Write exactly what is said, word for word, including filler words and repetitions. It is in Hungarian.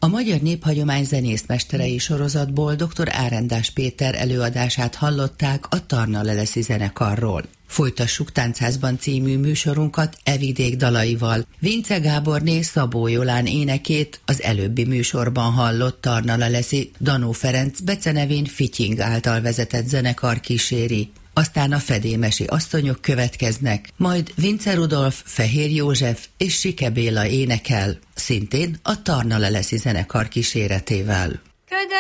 A Magyar Néphagyomány zenészmesterei sorozatból dr. Árendás Péter előadását hallották a Tarnaleleszi zenekarról. Folytassuk Táncházban című műsorunkat evidék dalaival. Vince Gáborné Szabó Jolán énekét az előbbi műsorban hallott Tarnaleleszi Danó Ferenc becenevén Fitying által vezetett zenekar kíséri. Aztán a fedémesi asszonyok következnek, majd Vince Rudolf, Fehér József és Sike Béla énekel, szintén a Tarnaleleszi zenekar kíséretével.